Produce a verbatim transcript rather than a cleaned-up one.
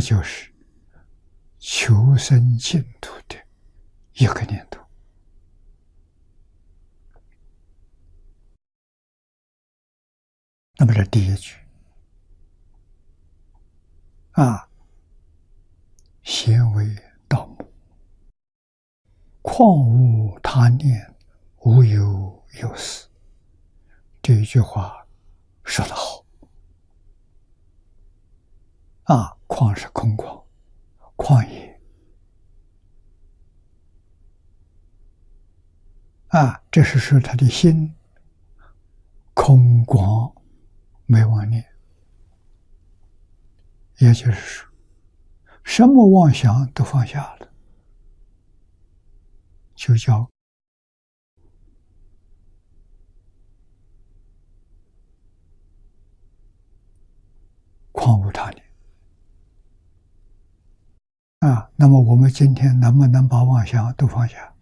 就是求生净土的一个念头。那么这第一句啊，贤为道母，况无他念，无有有死。这一句话说得好啊！旷是空旷，旷野啊，这是说他的心空广，没妄念，也就是说，什么妄想都放下了，就叫旷无他念啊。那么我们今天能不能把妄想都放下？